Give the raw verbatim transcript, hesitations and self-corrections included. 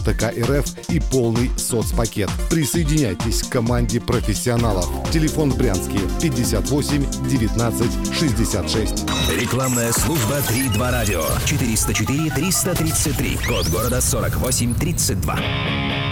РФ и полный соцпакет. Присоединяйтесь к команде профессионалов. Телефон в Брянске пятьдесят восемь девятнадцать шестьдесят шесть. Рекламная служба три два радио. четыреста четыре триста тридцать три. Код города сорок восемь тридцать два.